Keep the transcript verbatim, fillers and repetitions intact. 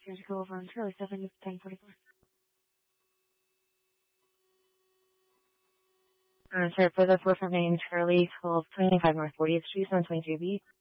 Here's a call from Charlie seven ten forty-four. Uh, sir, for the person named Charlie, twelve twenty-five North fortieth Street, seven twenty-two B.